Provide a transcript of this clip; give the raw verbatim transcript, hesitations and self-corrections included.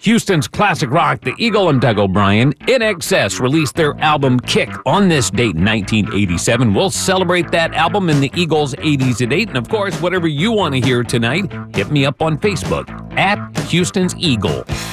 Houston's classic rock, the Eagle and Doug O'Brien, I N X S released their album Kick on this date in nineteen eighty-seven. We'll celebrate that album in the Eagles' eighties to date. And of course, whatever you want to hear tonight, hit me up on Facebook at Houston's Eagle.